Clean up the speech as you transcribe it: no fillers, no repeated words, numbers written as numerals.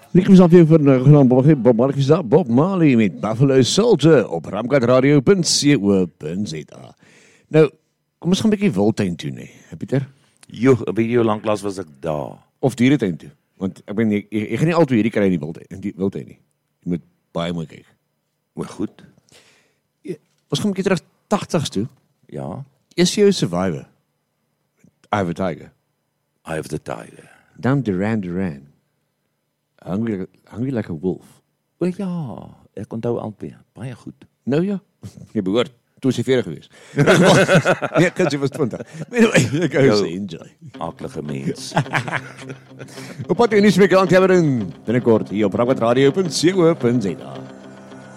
Ik was alweer van Bob Marley met Buffalo Soldier op ramkatradio.co.za. Nou, kom ons gaan 'n bietjie wildtuin toe, nee, Pieter? Jo, 'n bietjie lanklaas was ek daar. Of dieretuin toe. Want ek ben, jy gaan nie altyd hierdie kry in die wildtuin nie. Jy moet baie mooi kyk. Maar goed. Ons gaan 'n bietjie terug 80s toe. Ja, Is jy 'n survivor? Eye of the Tiger. Eye of the Tiger. Dan Duran. Hungry like a wolf. O ja, ek onthou albei, baie goed. Nou ja, jy behoort. Toe is jy 40 gewees. Nee, kan jy was 20. Anyway, ek hou se enjoy. Aaklige mens. Op pad in die nuusweek aan te hebben binnekort hier op ramkatradio.co.za.